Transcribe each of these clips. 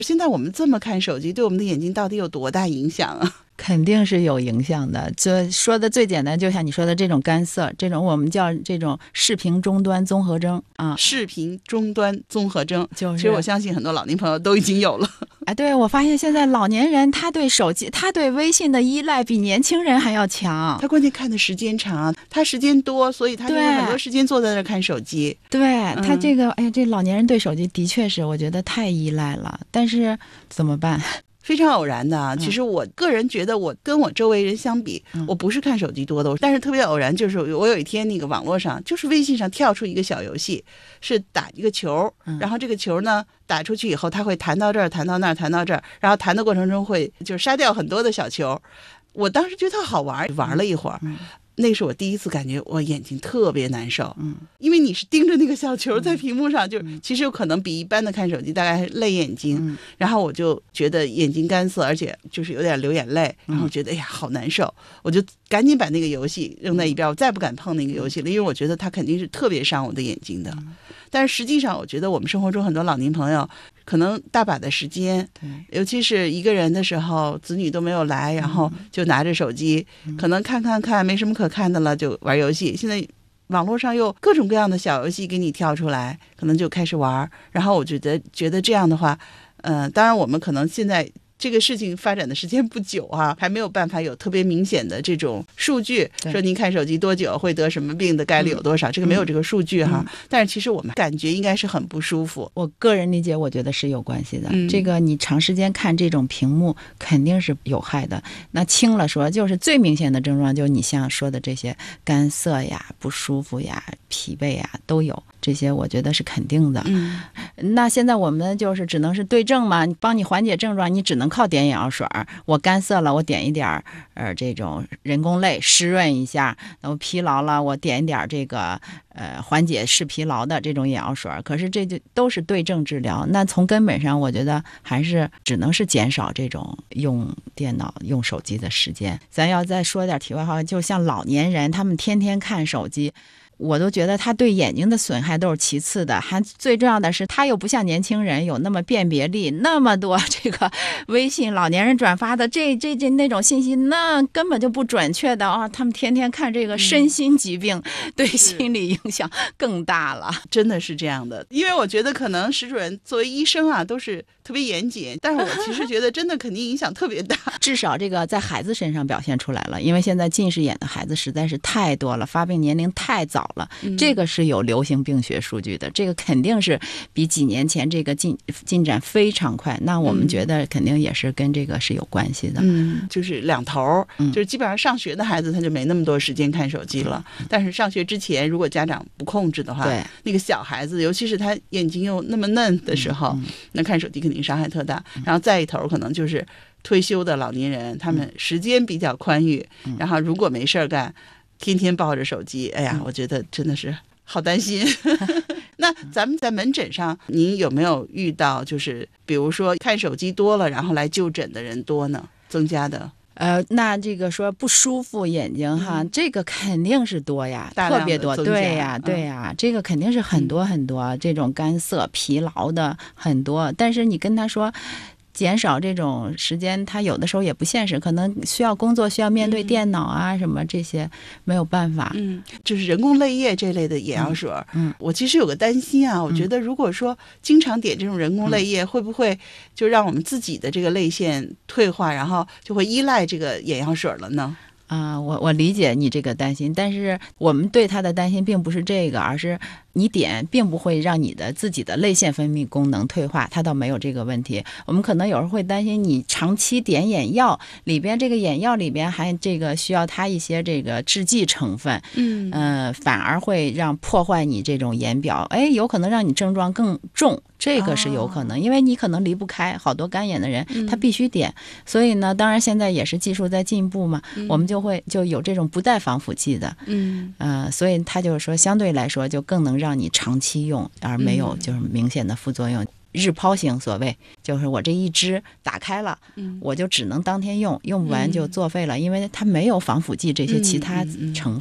现在我们这么看手机，对我们的眼睛到底有多大影响啊？ 肯定是有影响的。这说的最简单，就像你说的这种干涩，这种我们叫这种视频终端综合征啊。 视频终端综合征， 就是其实我相信很多老年朋友都已经有了。 哎，对，我发现现在老年人他对手机、他对微信的依赖比年轻人还要强。 他关键看的时间长，他时间多，所以他就有很多时间坐在那儿看手机。 对，他这个，哎呀，这老年人对手机的确是，我觉得太依赖了。但是怎么办？ 非常偶然的，其实我个人觉得，我跟我周围人相比，我不是看手机多的，但是特别偶然，就是我有一天那个网络上，就是微信上跳出一个小游戏，是打一个球，然后这个球呢打出去以后，它会弹到这儿，弹到那儿，弹到这儿，然后弹的过程中会就是杀掉很多的小球。我当时觉得好玩，玩了一会儿。那是我第一次感觉我眼睛特别难受，因为你是盯着那个小球在屏幕上，就其实有可能比一般的看手机大概累眼睛，然后我就觉得眼睛干涩，而且就是有点流眼泪，然后觉得哎呀好难受，我就赶紧把那个游戏扔在一边，我再不敢碰那个游戏了，因为我觉得它肯定是特别伤我的眼睛的。但是实际上我觉得我们生活中很多老年朋友可能大把的时间，尤其是一个人的时候，子女都没有来，然后就拿着手机，可能看没什么可看的了，就玩游戏。现在网络上有各种各样的小游戏给你跳出来，可能就开始玩。然后我觉得这样的话，当然我们可能现在这个事情发展的时间不久啊，还没有办法有特别明显的这种数据，说您看手机多久会得什么病的概率有多少，这个没有这个数据哈。但是其实我们感觉应该是很不舒服。 我个人理解，我觉得是有关系的。这个你长时间看这种屏幕肯定是有害的。那轻了说，就是最明显的症状，就是你像说的这些干涩呀、不舒服呀、疲惫呀都有。这些我觉得是肯定的。那现在我们就是只能是对症嘛，帮你缓解症状，你只能靠点眼药水。我干涩了，我点一点这种人工泪湿润一下；我疲劳了，我点一点这个缓解视疲劳的这种眼药水。可是这就都是对症治疗。那从根本上，我觉得还是只能是减少这种用电脑、用手机的时间。咱要再说点题外话，就像老年人，他们天天看手机。我都觉得他对眼睛的损害都是其次的，还最重要的是他又不像年轻人有那么辨别力，那么多这个微信老年人转发的这那种信息，那根本就不准确的啊！他们天天看这个身心疾病，对心理影响更大了， 真的是这样的。因为我觉得可能石主任作为医生啊，都是特别严谨，但是我其实觉得真的肯定影响特别大。 至少这个在孩子身上表现出来了，因为现在近视眼的孩子实在是太多了，发病年龄太早了。这个是有流行病学数据的，这个肯定是比几年前这个进展非常快。那我们觉得肯定也是跟这个是有关系的。 就是两头，就是基本上上学的孩子他就没那么多时间看手机了，但是上学之前如果家长不控制的话，那个小孩子尤其是他眼睛又那么嫩的时候，那看手机肯定伤害特大。然后再一头可能就是退休的老年人，他们时间比较宽裕，然后如果没事干，天天抱着手机，哎呀，我觉得真的是好担心。那咱们在门诊上，您有没有遇到就是比如说看手机多了，然后来就诊的人多呢？增加的？ 那这个说不舒服眼睛哈，这个肯定是多呀，特别多，对呀，对呀，这个肯定是很多很多，这种干涩、疲劳的很多。但是你跟他说减少这种时间，他有的时候也不现实，可能需要工作，需要面对电脑啊什么这些，没有办法。 就是人工泪液这类的眼药水，我其实有个担心啊，我觉得如果说经常点这种人工泪液，会不会就让我们自己的这个泪腺退化，然后就会依赖这个眼药水了呢？ 我理解你这个担心，但是我们对他的担心并不是这个，而是你点并不会让你的自己的泪腺分泌功能退化，它倒没有这个问题。我们可能有时候会担心你长期点眼药里边，这个眼药里边还这个需要它一些这个制剂成分，反而会让破坏你这种眼表，有可能让你症状更重。这个是有可能，因为你可能离不开，好多干眼的人他必须点，所以呢，当然现在也是技术在进步嘛，我们就有这种不带防腐剂的，所以他就是说相对来说就更能让你长期用，而没有就是明显的副作用。日抛型所谓就是我这一支打开了，我就只能当天用，用不完就作废了，因为它没有防腐剂这些其他成分。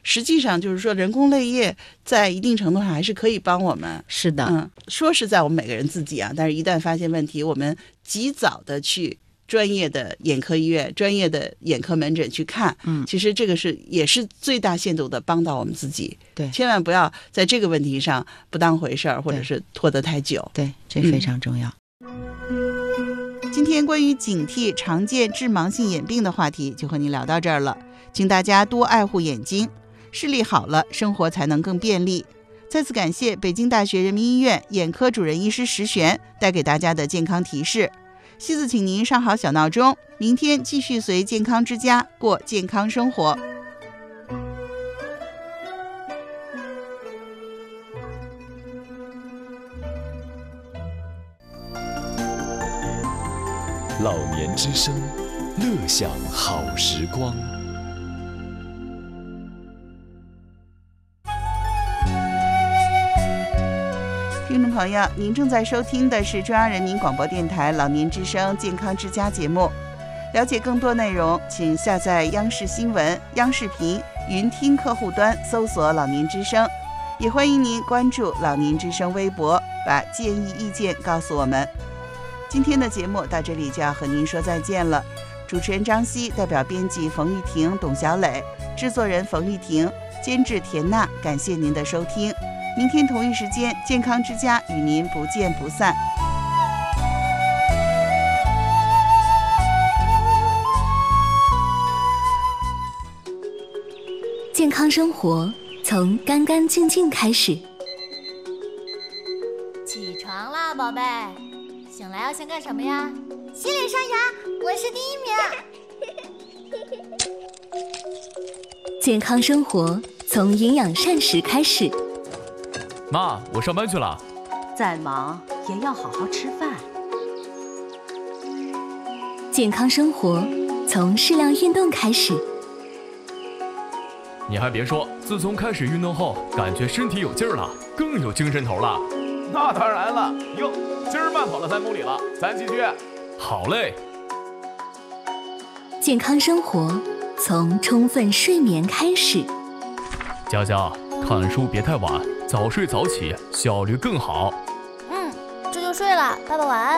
实际上就是说人工泪液在一定程度上还是可以帮我们。 是的， 说实在我们每个人自己啊，但是一旦发现问题，我们及早的去专业的眼科医院、专业的眼科门诊去看，其实这个也是最大限度的帮到我们自己。 对， 千万不要在这个问题上不当回事儿，或者是拖得太久。 对，这非常重要。 今天关于警惕常见致盲性眼病的话题就和您聊到这儿了，请大家多爱护眼睛，视力好了，生活才能更便利。再次感谢北京大学人民医院眼科主任医师石璇带给大家的健康提示。西子请您上好小闹钟，明天继续随健康之家过健康生活。 老年之声，乐享好时光。 听众朋友，您正在收听的是中央人民广播电台老年之声健康之家节目。了解更多内容，请下载央视新闻、央视频云听客户端，搜索老年之声。也欢迎您关注老年之声微博，把建议意见告诉我们。今天的节目到这里就要和您说再见了。主持人张希代表编辑冯玉婷、董小磊，制作人冯玉婷，监制田娜，感谢您的收听。明天同一时间，健康之家与您不见不散。 健康生活从干干净净开始。 起床啦，宝贝！醒来要先干什么呀？洗脸刷牙，我是第1名。 健康生活从营养膳食开始。 妈，我上班去了。 再忙也要好好吃饭。 健康生活从适量运动开始。 你还别说，自从开始运动后，感觉身体有劲儿了，更有精神头了。 那当然了，哟，今儿慢跑了3公里了，咱继续。 好嘞。 健康生活从充分睡眠开始。 佳佳，看书别太晚，早睡早起，效率更好。 这就睡了，爸爸晚安。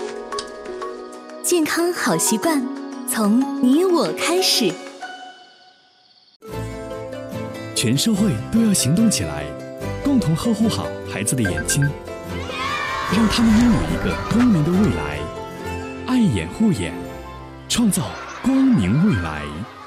健康好习惯从你我开始。 全社会都要行动起来，共同呵护好孩子的眼睛，让他们拥有一个光明的未来。爱眼护眼，创造光明未来。